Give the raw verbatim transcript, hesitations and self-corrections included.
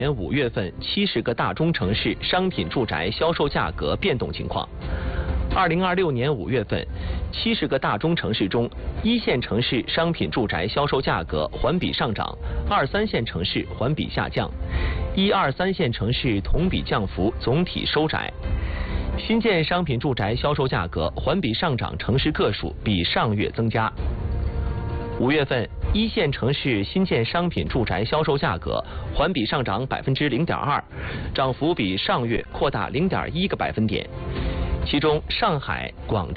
年五月份七十个大中城市商品住宅销售价格变动情况。二零二六年五月份，七十个大中城市中，一线城市商品住宅销售价格环比上涨，二三线城市环比下降，一二三线城市同比降幅总体收窄。新建商品住宅销售价格环比上涨城市个数比上月增加。五月份，一线城市新建商品住宅销售价格环比上涨百分之零点二，涨幅比上月扩大零点一个百分点。其中，上海、广州。